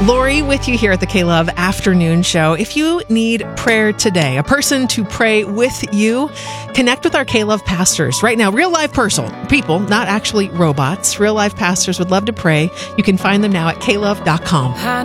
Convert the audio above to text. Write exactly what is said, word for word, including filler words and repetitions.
Lori with you here at the K-Love Afternoon Show. If you need prayer today, a person to pray with you, connect with our K-Love pastors. Right now, real life person, people, not actually robots. Real life pastors would love to pray. You can find them now at k love dot com.